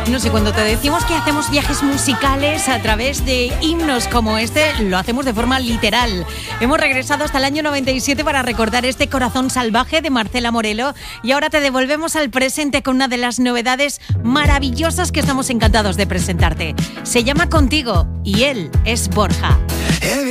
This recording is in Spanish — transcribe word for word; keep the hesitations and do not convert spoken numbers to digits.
No sé, cuando te decimos que hacemos viajes musicales a través de himnos como este, lo hacemos de forma literal. Hemos regresado hasta el año noventa y siete para recordar este Corazón Salvaje de Marcela Morelo y ahora te devolvemos al presente con una de las novedades maravillosas que estamos encantados de presentarte. Se llama Contigo y él es Borja.